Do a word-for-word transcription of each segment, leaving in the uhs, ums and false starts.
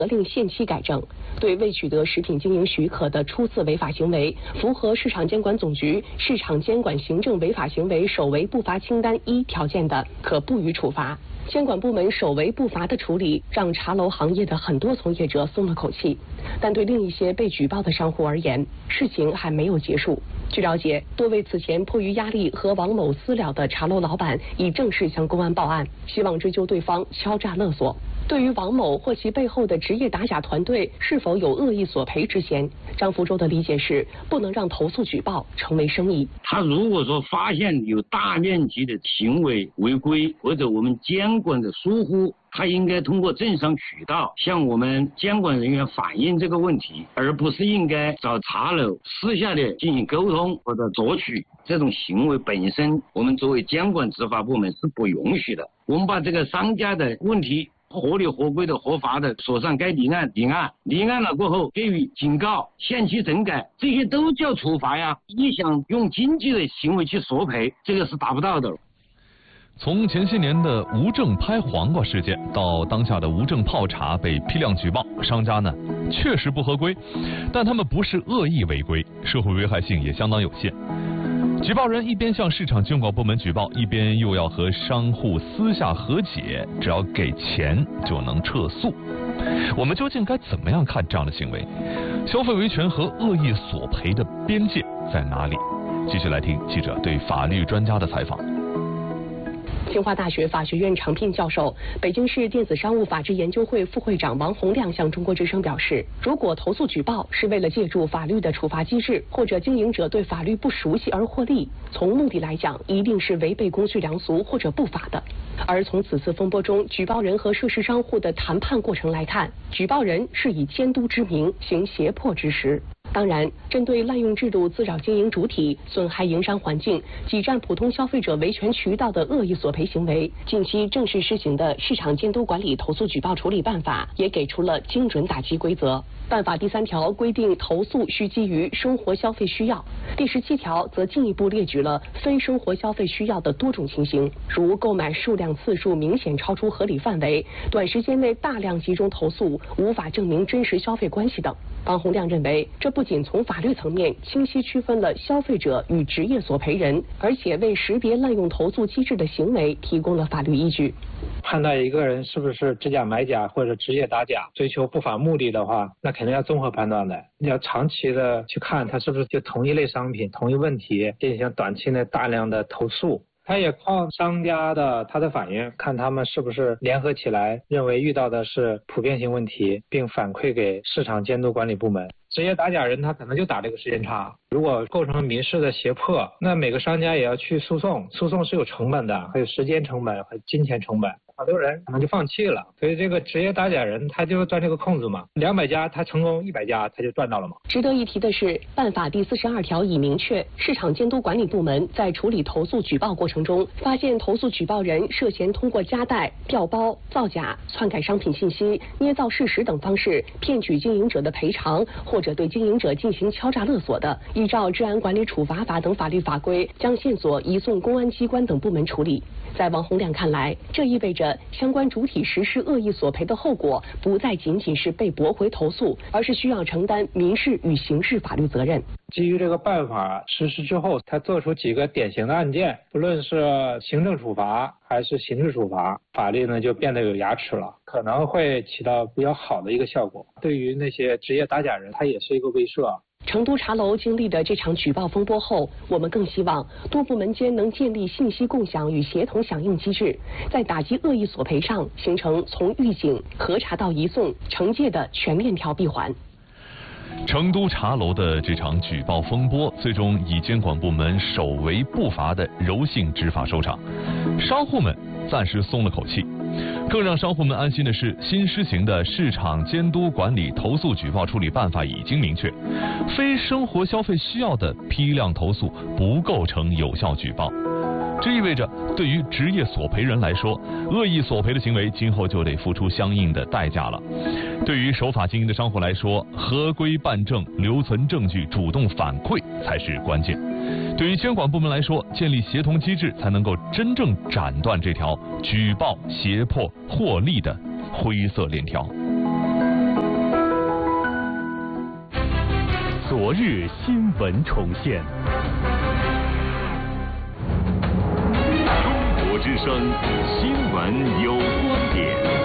责令限期改正，对未取得食品经营许可的初次违法行为，符合市场监管总局市场监管行政违法行为首违不罚清单一条件的，可不予处罚。监管部门首违不罚的处理，让茶楼行业的很多从业者松了口气。但对另一些被举报的商户而言，事情还没有结束。据了解，多位此前迫于压力和王某私了的茶楼老板已正式向公安报案，希望追究对方敲诈勒索。对于王某或其背后的职业打假团队是否有恶意索赔之嫌，张福洲的理解是，不能让投诉举报成为生意。 他如果说发现有大面积的行为违规或者我们监管的疏忽，他应该通过正商渠道向我们监管人员反映这个问题，而不是应该找茶楼私下的进行沟通或者索取。这种行为本身，我们作为监管执法部门是不允许的。我们把这个商家的问题合理合规的合法的锁上该立案立案立案了过后给予警告限期整改，这些都叫处罚呀。你想用经济的行为去索赔，这个是达不到的。 从前些年的无证拍黄瓜事件到当下的无证泡茶被批量举报，商家呢确实不合规，但他们不是恶意违规，社会危害性也相当有限。举报人一边向市场监管部门举报，一边又要和商户私下和解，只要给钱就能撤诉。我们究竟该怎么样看这样的行为？消费维权和恶意索赔的边界在哪里？继续来听记者对法律专家的采访。 清华大学法学院常聘教授、北京市电子商务法治研究会副会长王洪亮向中国之声表示，如果投诉举报是为了借助法律的处罚机制，或者经营者对法律不熟悉而获利，从目的来讲，一定是违背公序良俗或者不法的。而从此次风波中举报人和涉事商户的谈判过程来看，举报人是以监督之名行胁迫之实。当然，针对滥用制度滋扰经营主体、损害营商环境、挤占普通消费者维权渠道的恶意索赔行为，近期正式施行的《市场监督管理投诉举报处理办法》也给出了精准打击规则。办法第三条规定，投诉需基于生活消费需要。第十七条则进一步列举了非生活消费需要的多种情形，如购买数量次数明显超出合理范围、短时间内大量集中投诉、无法证明真实消费关系等。王洪亮认为，这不仅从法律层面清晰区分了消费者与职业索赔人，而且为识别滥用投诉机制的行为提供了法律依据。 判断一个人是不是知假买假或者职业打假，追求不法目的的话，那肯定要综合判断的。你要长期的去看他是不是就同一类商品、同一问题进行短期内大量的投诉。他也靠商家的他的反应，看他们是不是联合起来认为遇到的是普遍性问题，并反馈给市场监督管理部门。职业打假人他可能就打这个时间差，如果构成民事的胁迫，那每个商家也要去诉讼，诉讼是有成本的，还有时间成本和金钱成本，好多人可能就放弃了。所以这个职业打假人他就钻这个空子嘛，两百家他成功一百家他就赚到了嘛。 值得一提的是，办法第四十二条已明确，市场监督管理部门在处理投诉举报过程中，发现投诉举报人涉嫌通过夹带、调包、造假、篡改商品信息、捏造事实等方式骗取经营者的赔偿，或者对经营者进行敲诈勒索的，依照治安管理处罚法等法律法规，将线索移送公安机关等部门处理。在王洪亮看来，这意味着相关主体实施恶意索赔的后果不再仅仅是被驳回投诉，而是需要承担民事与刑事法律责任。 基于这个办法实施之后，他做出几个典型的案件，不论是行政处罚还是刑事处罚，法律呢就变得有牙齿了，可能会起到比较好的一个效果。对于那些职业打假人，他也是一个威慑。 成都茶楼经历的这场举报风波后，我们更希望多部门间能建立信息共享与协同响应机制，在打击恶意索赔上形成从预警、核查到移送、惩戒的全链条闭环。 成都茶楼的这场举报风波，最终以监管部门首违不罚的柔性执法收场，商户们暂时松了口气。更让商户们安心的是，新施行的市场监督管理投诉举报处理办法已经明确，非生活消费需要的批量投诉不构成有效举报。这意味着，对于职业索赔人来说，恶意索赔的行为今后就得付出相应的代价了。对于守法经营的商户来说，合规办证、留存证据、主动反馈才是关键。对于监管部门来说，建立协同机制才能够真正斩断这条举报、胁迫、获利的灰色链条。 昨日新闻重现。 中国之声新闻有观点。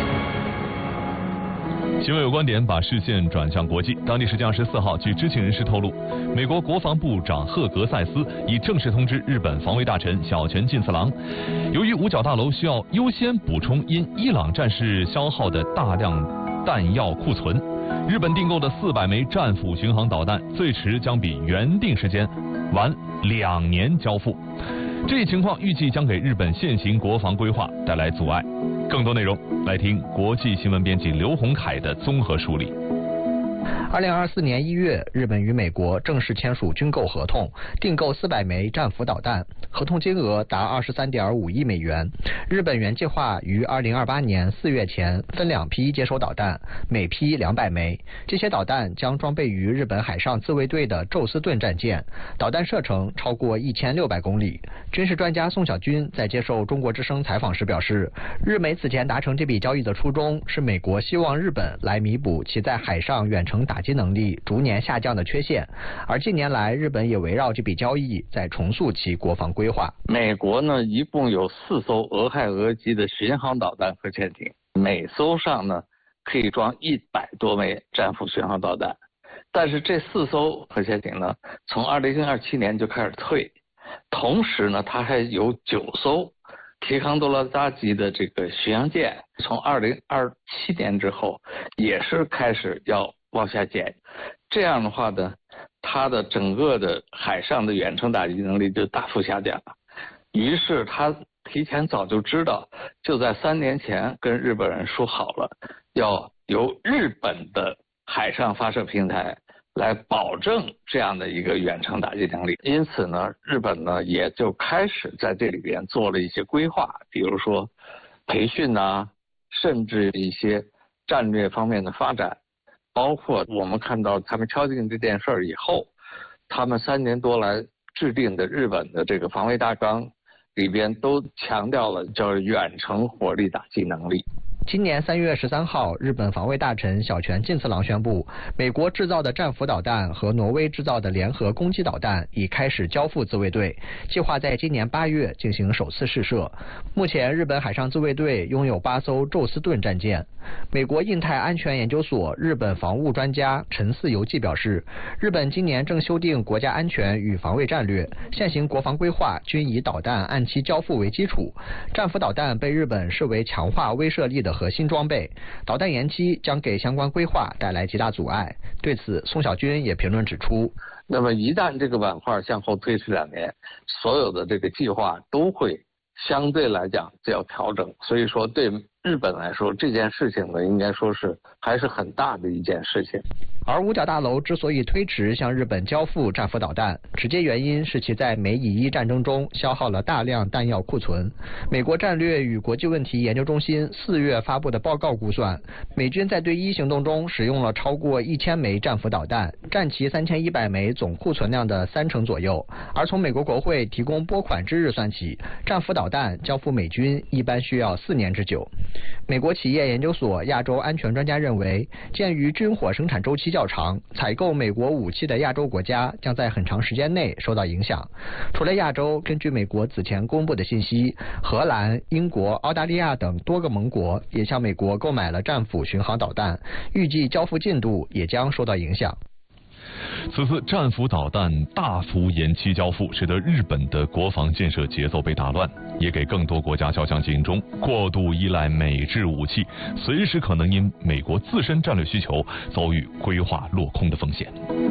新闻有观点，把视线转向国际。当地时间二十四号，据知情人士透露，美国国防部长赫格塞斯已正式通知日本防卫大臣小泉进次郎，由于五角大楼需要优先补充因伊朗战事消耗的大量弹药库存，日本订购的四百枚战斧巡航导弹最迟将比原定时间晚两年交付。这一情况预计将给日本现行国防规划带来阻碍。更多内容来听国际新闻编辑刘洪凯的综合梳理。 二零二四年一月，日本与美国正式签署军购合同，订购四百枚战斧导弹，合同金额达二十三点五亿美元。日本原计划于二零二八年四月前分两批接收导弹，每批两百枚。这些导弹将装备于日本海上自卫队的宙斯盾战舰，导弹射程超过一千六百公里。军事专家宋小军在接受中国之声采访时表示，日美此前达成这笔交易的初衷是美国希望日本来弥补其在海上远程打击能力逐年下降的缺陷，而近年来日本也围绕这笔交易在重塑其国防规划。 美国呢，一共有四艘俄亥俄级的巡航导弹核潜艇，每艘上呢可以装一百多枚战斧巡航导弹，但是这四艘核潜艇呢，从二零二七年就开始退，同时呢，它还有九艘提康多拉扎级的这个巡洋舰，从二零二七年之后也是开始要往下减，这样的话呢，它的整个的海上的远程打击能力就大幅下降了。于是他提前早就知道，就在三年前跟日本人说好了，要由日本的海上发射平台来保证这样的一个远程打击能力。因此呢，日本呢也就开始在这里边做了一些规划，比如说培训啊，甚至一些战略方面的发展。包括我们看到他们敲定这件事儿以后，他们三年多来制定的日本的这个防卫大纲里边都强调了叫远程火力打击能力。 今年三月十三号，日本防卫大臣小泉进次郎宣布，美国制造的战斧导弹和挪威制造的联合攻击导弹已开始交付自卫队，计划在今年八月进行首次试射。目前，日本海上自卫队拥有八艘宙斯盾战舰。美国印太安全研究所日本防务专家陈四游记表示，日本今年正修订国家安全与防卫战略，现行国防规划均以导弹按期交付为基础。战斧导弹被日本视为强化威慑力的核心装备，导弹延期将给相关规划带来极大阻碍。对此，宋小军也评论指出， 那么一旦这个板块向后推迟两年，所有的这个计划都会相对来讲就要调整，所以说对日本来说这件事情呢，应该说是还是很大的一件事情。 而五角大楼之所以推迟向日本交付战斧导弹，直接原因是其在美以伊战争中消耗了大量弹药库存。美国战略与国际问题研究中心四月发布的报告估算，美军在对伊行动中使用了超过一千枚战斧导弹，占其三千一百枚总库存量的三成左右。而从美国国会提供拨款之日算起，战斧导弹交付美军一般需要四年之久。美国企业研究所亚洲安全专家认为，鉴于军火生产周期较长，采购美国武器的亚洲国家将在很长时间内受到影响。除了亚洲，根据美国此前公布的信息，荷兰、英国、澳大利亚等多个盟国也向美国购买了战斧巡航导弹，预计交付进度也将受到影响。 此次战斧导弹大幅延期交付，使得日本的国防建设节奏被打乱，也给更多国家敲响警钟。过度依赖美制武器，随时可能因美国自身战略需求遭遇规划落空的风险。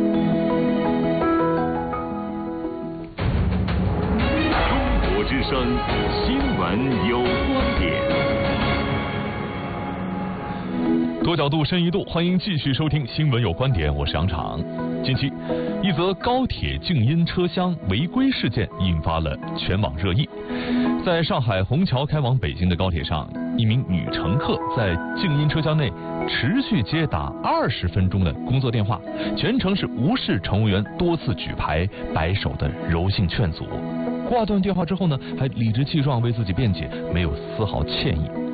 中国之声新闻有观点。 多角度深一度，欢迎继续收听新闻有观点，我是杨昶。近期，一则高铁静音车厢违规事件引发了全网热议。在上海虹桥开往北京的高铁上，一名女乘客在静音车厢内持续接打二十分钟的工作电话，全程是无视乘务员多次举牌摆手的柔性劝阻。挂断电话之后呢，还理直气壮为自己辩解，没有丝毫歉意。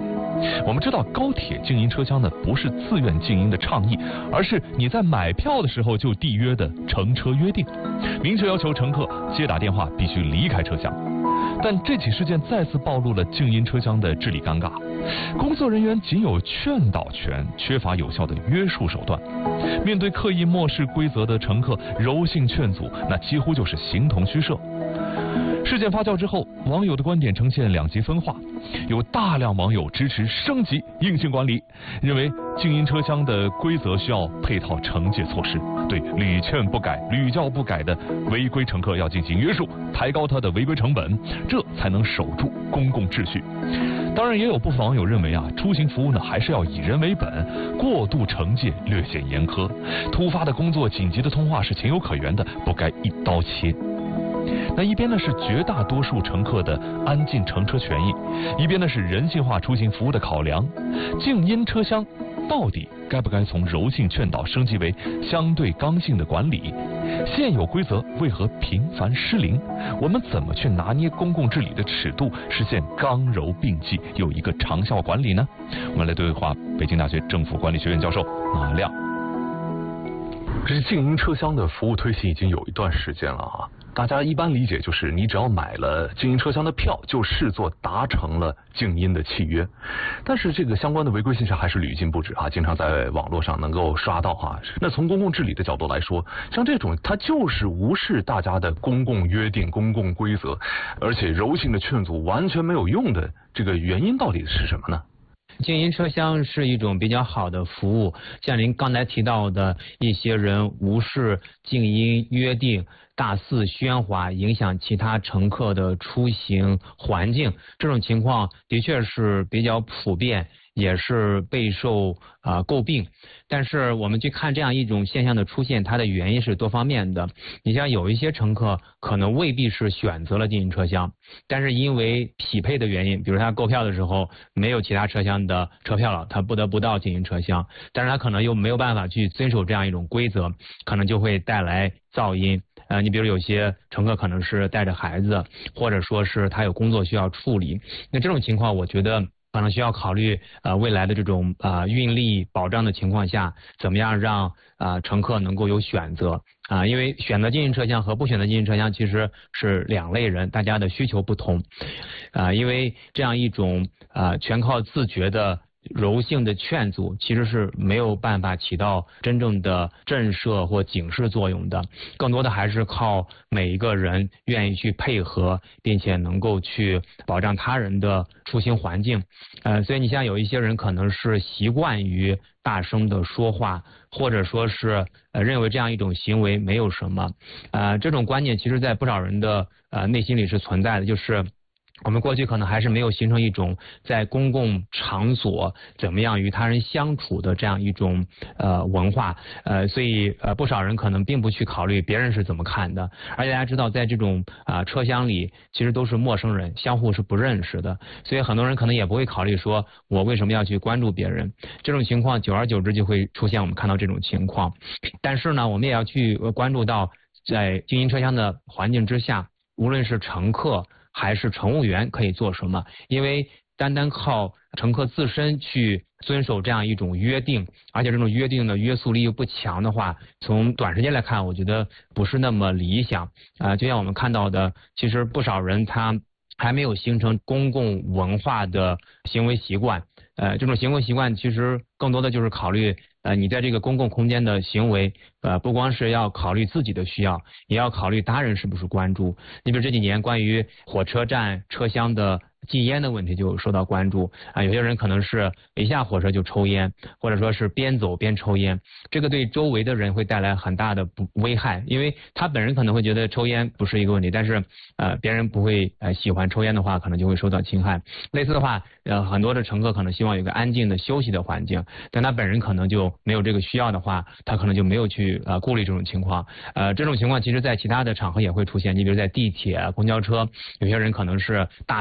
我们知道高铁静音车厢呢不是自愿静音的倡议，而是你在买票的时候就缔约的乘车约定，明确要求乘客接打电话必须离开车厢。但这起事件再次暴露了静音车厢的治理尴尬，工作人员仅有劝导权，缺乏有效的约束手段。面对刻意漠视规则的乘客，柔性劝阻那几乎就是形同虚设。事件发酵之后，网友的观点呈现两极分化，有大量网友支持升级硬性管理，认为静音车厢的规则需要配套惩戒措施，对屡劝不改、屡教不改的违规乘客要进行约束，抬高他的违规成本，这才能守住公共秩序。当然，也有部分网友认为啊，出行服务呢还是要以人为本，过度惩戒略显严苛，突发的工作、紧急的通话是情有可原的，不该一刀切。那一边呢是绝大多数乘客的安静乘车权益，一边呢是人性化出行服务的考量。静音车厢到底该不该从柔性劝导升级为相对刚性的管理？现有规则为何频繁失灵？我们怎么去拿捏公共治理的尺度，实现刚柔并济，有一个长效管理呢？我们来对话北京大学政府管理学院教授马亮。 这静音车厢的服务推行已经有一段时间了啊。大家一般理解就是你只要买了静音车厢的票，就视作达成了静音的契约。但是这个相关的违规现象还是屡禁不止啊，经常在网络上能够刷到啊。那从公共治理的角度来说，像这种它就是无视大家的公共约定、公共规则，而且柔性的劝阻完全没有用的，这个原因到底是什么呢？ 静音车厢是一种比较好的服务，像您刚才提到的一些人无视静音约定，大肆喧哗，影响其他乘客的出行环境，这种情况的确是比较普遍，也是备受啊、呃、诟病。但是我们去看这样一种现象的出现，它的原因是多方面的。你像有一些乘客可能未必是选择了静音车厢，但是因为匹配的原因，比如他购票的时候没有其他车厢的车票了，他不得不到静音车厢，但是他可能又没有办法去遵守这样一种规则，可能就会带来噪音。呃，你比如有些乘客可能是带着孩子，或者说是他有工作需要处理，那这种情况我觉得可能需要考虑呃未来的这种呃运力保障的情况下，怎么样让啊、呃、乘客能够有选择啊、呃，因为选择静音车厢和不选择静音车厢其实是两类人，大家的需求不同啊、呃，因为这样一种啊、呃、全靠自觉的柔性的劝阻其实是没有办法起到真正的震慑或警示作用的，更多的还是靠每一个人愿意去配合，并且能够去保障他人的出行环境。呃，所以你像有一些人可能是习惯于大声的说话，或者说是呃认为这样一种行为没有什么，呃，这种观念其实在不少人的呃内心里是存在的，就是我们过去可能还是没有形成一种在公共场所怎么样与他人相处的这样一种呃文化，呃，所以呃不少人可能并不去考虑别人是怎么看的，而且大家知道在这种啊、呃、车厢里其实都是陌生人，相互是不认识的，所以很多人可能也不会考虑说我为什么要去关注别人，这种情况久而久之就会出现我们看到这种情况。但是呢，我们也要去关注到在静音车厢的环境之下，无论是乘客还是乘务员可以做什么？因为单单靠乘客自身去遵守这样一种约定，而且这种约定的约束力又不强的话，从短时间来看，我觉得不是那么理想啊、呃。就像我们看到的，其实不少人他还没有形成公共文化的行为习惯，呃，这种行为习惯其实更多的就是考虑呃，你在这个公共空间的行为，呃，不光是要考虑自己的需要，也要考虑他人是不是关注。你比如这几年关于火车站车厢的禁烟的问题就受到关注啊，有些人可能是一下火车就抽烟，或者说是边走边抽烟，这个对周围的人会带来很大的不危害，因为他本人可能会觉得抽烟不是一个问题，但是呃别人不会呃喜欢抽烟的话，可能就会受到侵害。类似的话，呃很多的乘客可能希望有个安静的休息的环境，但他本人可能就没有这个需要的话，他可能就没有去呃顾虑这种情况。呃这种情况其实在其他的场合也会出现，你比如在地铁、公交车，有些人可能是大声的播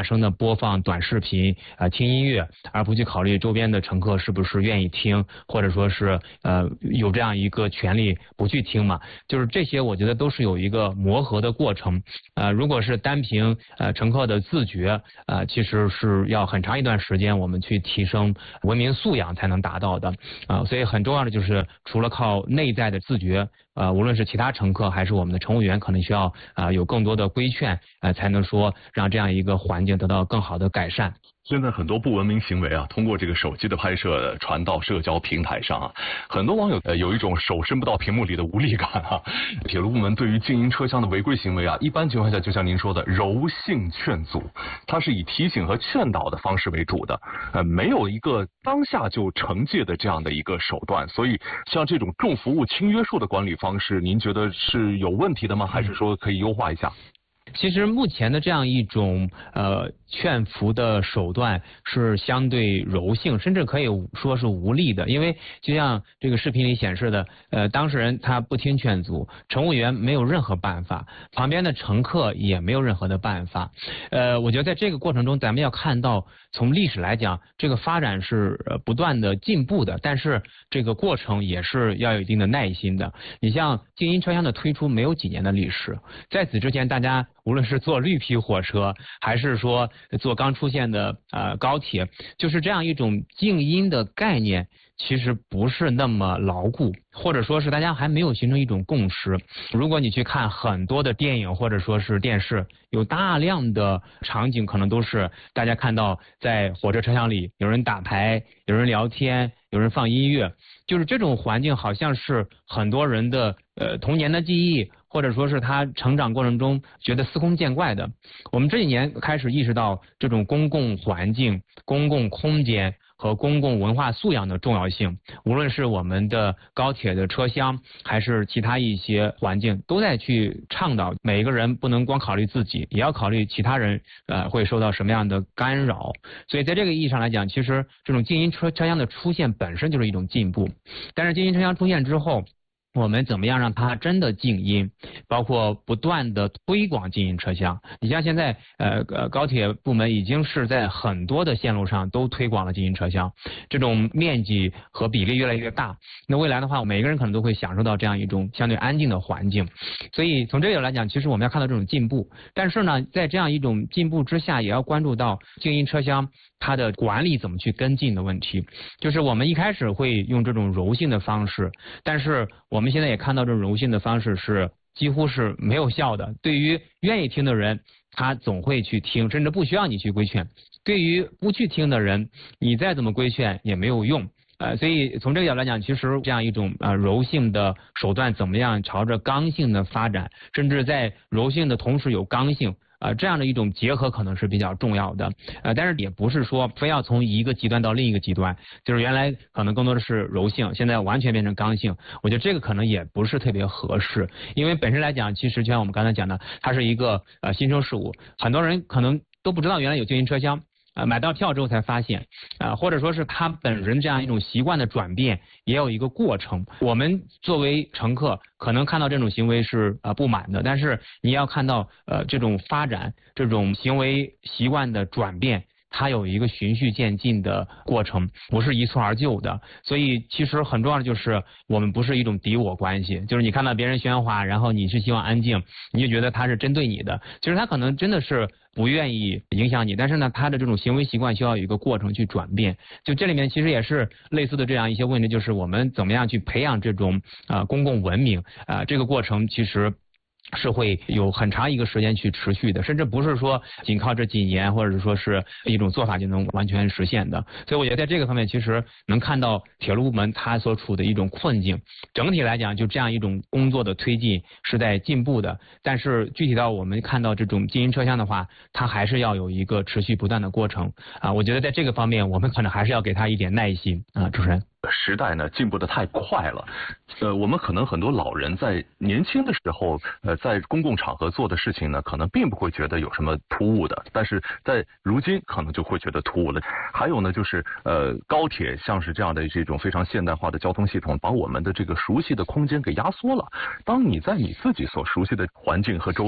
播放短视频啊、呃、听音乐，而不去考虑周边的乘客是不是愿意听，或者说是呃有这样一个权利不去听嘛。就是这些我觉得都是有一个磨合的过程。呃如果是单凭呃乘客的自觉，呃其实是要很长一段时间我们去提升文明素养才能达到的啊、呃。所以很重要的就是除了靠内在的自觉，呃无论是其他乘客还是我们的乘务员，可能需要啊、呃、有更多的规劝，呃才能说让这样一个环境得到更好的改善。 现在很多不文明行为啊，通过这个手机的拍摄传到社交平台上啊，很多网友呃有一种手伸不到屏幕里的无力感啊。铁路部门对于静音车厢的违规行为啊，一般情况下就像您说的柔性劝阻，它是以提醒和劝导的方式为主的，呃没有一个当下就惩戒的这样的一个手段。所以像这种重服务轻约束的管理方式，您觉得是有问题的吗？还是说可以优化一下？ 其实目前的这样一种呃劝服的手段是相对柔性，甚至可以说是无力的。因为就像这个视频里显示的，呃当事人他不听劝阻，乘务员没有任何办法，旁边的乘客也没有任何的办法。呃我觉得在这个过程中，咱们要看到从历史来讲，这个发展是呃不断的进步的，但是这个过程也是要有一定的耐心的。你像静音车厢的推出没有几年的历史，在此之前大家无论是坐绿皮火车，还是说坐刚出现的呃高铁，就是这样一种静音的概念，其实不是那么牢固，或者说是大家还没有形成一种共识。如果你去看很多的电影或者说是电视，有大量的场景可能都是大家看到在火车车厢里有人打牌，有人聊天，有人放音乐，就是这种环境好像是很多人的呃童年的记忆，或者说是他成长过程中觉得司空见惯的。我们这几年开始意识到这种公共环境、公共空间和公共文化素养的重要性，无论是我们的高铁的车厢，还是其他一些环境，都在去倡导每一个人不能光考虑自己，也要考虑其他人呃会受到什么样的干扰。所以在这个意义上来讲，其实这种静音车车厢的出现本身就是一种进步。但是静音车厢出现之后，我们怎么样让它真的静音，包括不断的推广静音车厢。你像现在呃呃高铁部门已经是在很多的线路上都推广了静音车厢，这种面积和比例越来越大。那未来的话，每个人可能都会享受到这样一种相对安静的环境。所以从这个来讲，其实我们要看到这种进步。但是呢，在这样一种进步之下，也要关注到静音车厢它的管理怎么去跟进的问题。就是我们一开始会用这种柔性的方式，但是我们现在也看到这种柔性的方式是几乎是没有效的。对于愿意听的人，他总会去听，甚至不需要你去规劝。对于不去听的人，你再怎么规劝也没有用。呃，所以从这个角度来讲，其实这样一种呃柔性的手段怎么样朝着刚性的发展，甚至在柔性的同时有刚性。呃，这样的一种结合可能是比较重要的，呃，但是也不是说非要从一个极端到另一个极端，就是原来可能更多的是柔性，现在完全变成刚性，我觉得这个可能也不是特别合适，因为本身来讲，其实就像我们刚才讲的，它是一个呃新生事物，很多人可能都不知道原来有静音车厢。呃，买到票之后才发现，啊、呃，或者说是他本人这样一种习惯的转变，也有一个过程。我们作为乘客，可能看到这种行为是呃不满的，但是你要看到呃这种发展，这种行为习惯的转变，它有一个循序渐进的过程，不是一蹴而就的。所以其实很重要的就是我们不是一种敌我关系，就是你看到别人喧哗，然后你是希望安静，你就觉得他是针对你的，其实他可能真的是不愿意影响你，但是呢，他的这种行为习惯需要有一个过程去转变。就这里面其实也是类似的这样一些问题，就是我们怎么样去培养这种啊、呃、公共文明啊、呃、这个过程其实是会有很长一个时间去持续的，甚至不是说仅靠这几年或者说是一种做法就能完全实现的。所以我觉得在这个方面，其实能看到铁路部门它所处的一种困境。整体来讲，就这样一种工作的推进是在进步的，但是具体到我们看到这种静音车厢的话，它还是要有一个持续不断的过程啊。我觉得在这个方面，我们可能还是要给他一点耐心啊。主持人。 时代呢进步的太快了，呃，我们可能很多老人在年轻的时候，呃，在公共场合做的事情呢，可能并不会觉得有什么突兀的，但是在如今可能就会觉得突兀了。还有呢，就是呃，高铁像是这样的这种非常现代化的交通系统，把我们的这个熟悉的空间给压缩了。当你在你自己所熟悉的环境和周边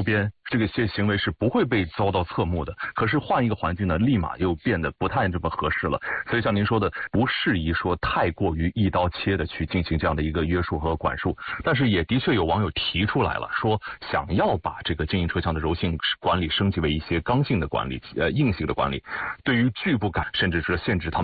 这个些行为是不会被遭到侧目的。可是换一个环境呢，立马又变得不太这么合适了。所以像您说的，不适宜说太过于一刀切的去进行这样的一个约束和管束。但是也的确有网友提出来了，说想要把这个经营车厢的柔性管理升级为一些刚性的管理，呃硬性的管理，对于拒不敢甚至是限制他们